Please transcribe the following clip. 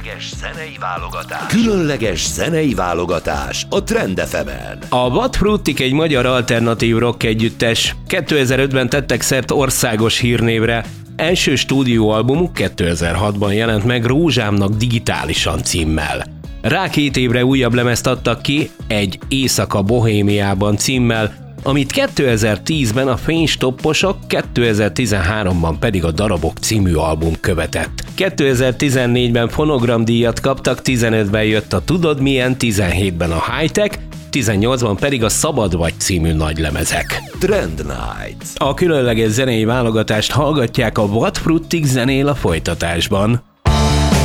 Zenei válogatás. Különleges zenei válogatás a Trend FM-en. A What Fruitik egy magyar alternatív rock együttes. 2005-ben tettek szert országos hírnévre. Első stúdióalbumuk 2006-ban jelent meg Rózsámnak digitálisan címmel. Rá 2 évre újabb lemezt adtak ki, egy Éjszaka Bohémiában címmel, amit 2010-ben a Fénystopposok, 2013-ban pedig a Darabok című album követett. 2014-ben fonogramdíjat kaptak, 15-ben jött a Tudod milyen, 17-ben a High-Tech, 18-ban pedig a Szabad vagy című nagylemezek. Trend Night. A különleges zenei válogatást hallgatják, a What Fruitik zenél a folytatásban.